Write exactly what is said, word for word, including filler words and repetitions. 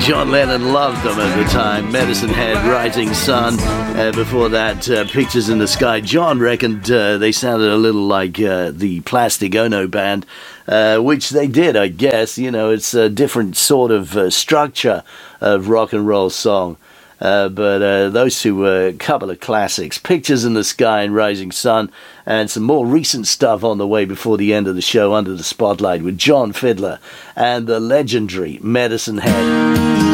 John Lennon loved them at the time. Medicine Head, Rising Sun. Uh, before that, uh, Pictures in the Sky. John reckoned uh, they sounded a little like uh, the Plastic Ono Band, uh, which they did, I guess. You know, it's a different sort of uh, structure of rock and roll song. Uh, but uh, those two were a couple of classics. Pictures in the Sky and Rising Sun, and some more recent stuff on the way before the end of the show, Under the Spotlight, with John Fiedler and the legendary Medicine Head.